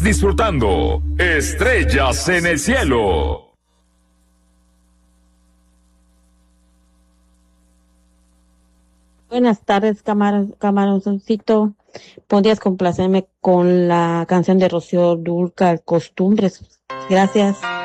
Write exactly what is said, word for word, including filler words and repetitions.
Disfrutando Estrellas en el Cielo. Buenas tardes, camar camaroncito. ¿Podrías complacerme con la canción de Rocío Dúrcal, Costumbres? Gracias.